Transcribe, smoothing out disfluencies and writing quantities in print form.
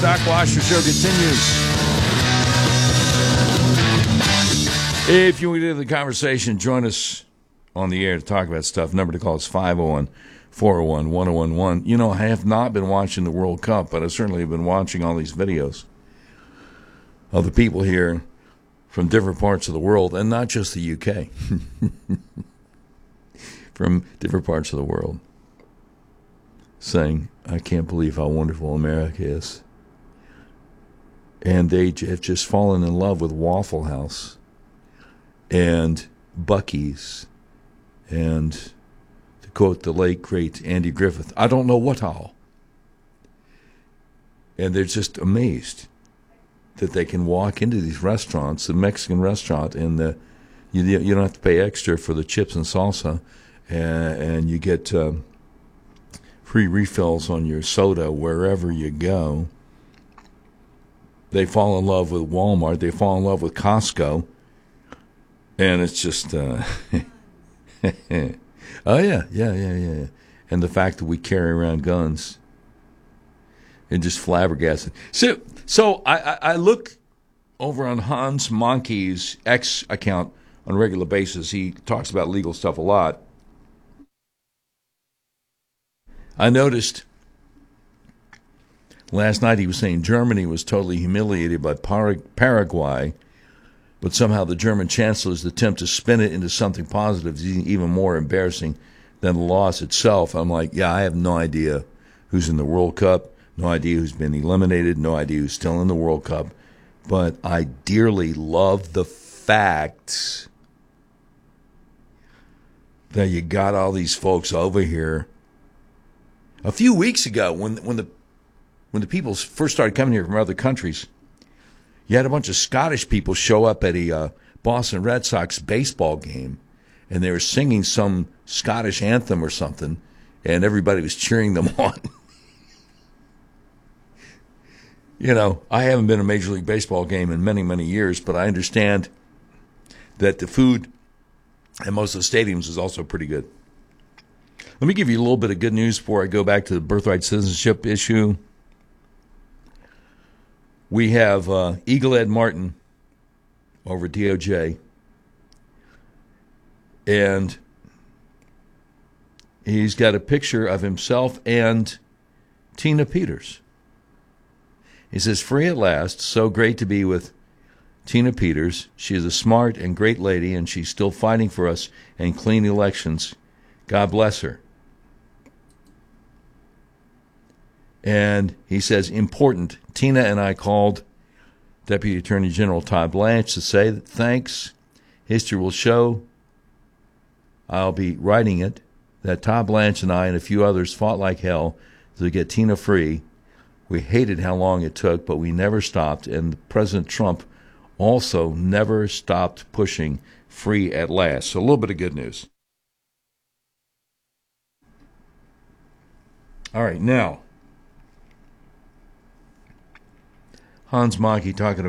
Doc Washer Show continues. If you want to get into the conversation, join us on the air to talk about stuff. Number to call is 501-401-1011. You know, I have not been watching the World Cup, but I certainly have been watching all these videos of the people here from different parts of the world, and not just the UK. From different parts of the world, saying, I can't believe how wonderful America is. And they have just fallen in love with Waffle House and Buc-ee's and, to quote the late, great Andy Griffith, I don't know what all. And they're just amazed that they can walk into these restaurants, the Mexican restaurant, and you don't have to pay extra for the chips and salsa, and you get free refills on your soda wherever you go. They fall in love with Walmart. They fall in love with Costco. And it's just, oh, yeah. And the fact that we carry around guns. And just flabbergasted. So I look over on Hans Monkey's X account on a regular basis. He talks about legal stuff a lot. I noticed last night he was saying Germany was totally humiliated by Paraguay, but somehow the German chancellor's attempt to spin it into something positive is even more embarrassing than the loss itself. I'm like, yeah, I have no idea who's in the World Cup, no idea who's been eliminated, no idea who's still in the World Cup, but I dearly love the fact that you got all these folks over here. A few weeks ago, when the people first started coming here from other countries, you had a bunch of Scottish people show up at a Boston Red Sox baseball game, and they were singing some Scottish anthem or something, and everybody was cheering them on. You know, I haven't been to a Major League Baseball game in many, many years, but I understand that the food at most of the stadiums is also pretty good. Let me give you a little bit of good news before I go back to the birthright citizenship issue. We have Eagle Ed Martin over at DOJ, and he's got a picture of himself and Tina Peters. He says, free at last, so great to be with Tina Peters. She is a smart and great lady, and she's still fighting for us and clean elections. God bless her. And he says, important, Tina and I called Deputy Attorney General Todd Blanche to say that thanks. History will show, I'll be writing it, that Todd Blanche and I and a few others fought like hell to get Tina free. We hated how long it took, but we never stopped. And President Trump also never stopped pushing free at last. So a little bit of good news. All right, now, Hans Monkey talking